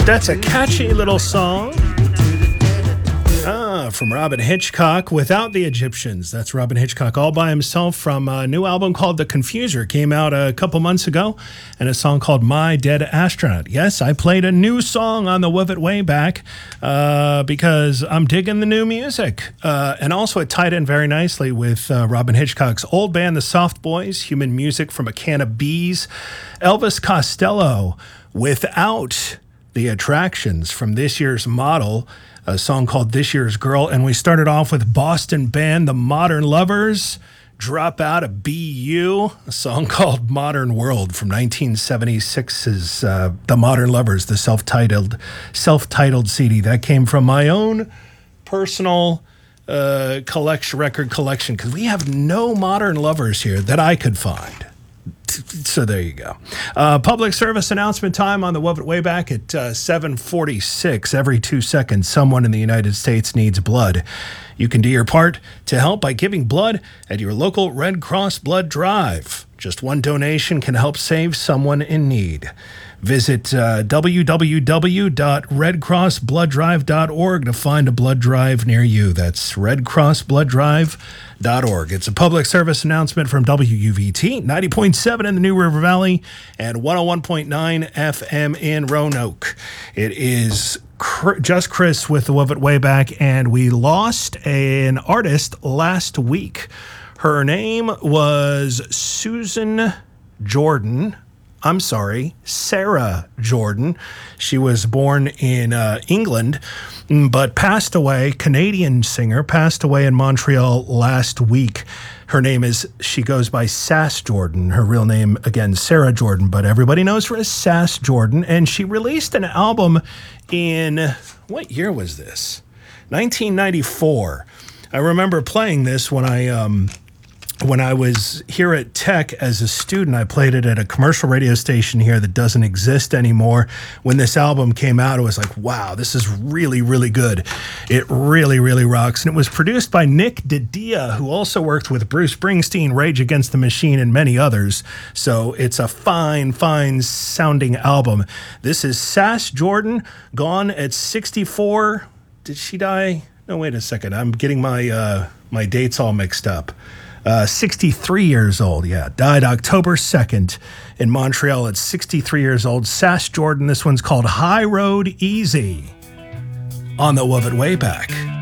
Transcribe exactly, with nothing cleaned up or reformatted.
That's a catchy little song. Ah, from Robyn Hitchcock, Without the Egyptians. That's Robyn Hitchcock all by himself from a new album called The Confuser. Came out a couple months ago, and a song called My Dead Astronaut. Yes, I played a new song on the Wove It Way Back uh, because I'm digging the new music. Uh, and also it tied in very nicely with uh, Robyn Hitchcock's old band, The Soft Boys, Human Music from a Can of Bees, Elvis Costello, Without the Attractions from this year's Model, a song called This Year's Girl. And we started off with Boston band The Modern Lovers, Drop Out of B U, a song called Modern World from nineteen seventy-six's uh, The Modern Lovers, the self-titled self-titled C D. That came from my own personal uh, collection, record collection, because we have no Modern Lovers here that I could find. So there you go. Uh, public service announcement time on the Wove It Way Back at uh, seven forty-six. Every two seconds, someone in the United States needs blood. You can do your part to help by giving blood at your local Red Cross Blood Drive. Just one donation can help save someone in need. Visit uh, w w w dot red cross blood drive dot org to find a blood drive near you. That's red cross blood drive dot org. It's a public service announcement from W U V T, ninety point seven in the New River Valley and one oh one point nine F M in Roanoke. It is just Chris with the Wove It Way Back, and we lost an artist last week. Her name was Susan Jordan. I'm sorry, Sarah Jordan. She was born in uh, England, but passed away, Canadian singer, passed away in Montreal last week. Her name is, she goes by Sass Jordan. Her real name, again, Sarah Jordan, but everybody knows her as Sass Jordan. And she released an album in, what year was this? nineteen ninety-four. I remember playing this when I... Um, When I was here at Tech as a student. I played it at a commercial radio station here that doesn't exist anymore. When this album came out, it was like, wow, this is really, really good. It really, really rocks. And it was produced by Nick DiDia, who also worked with Bruce Springsteen, Rage Against the Machine, and many others. So it's a fine, fine sounding album. This is Sass Jordan, gone at sixty-four. Did she die? No, wait a second. I'm getting my uh, my dates all mixed up. Uh, sixty-three years old, yeah. Died October second in Montreal at sixty-three years old. Sass Jordan, this one's called High Road Easy on the Wove It Way Back.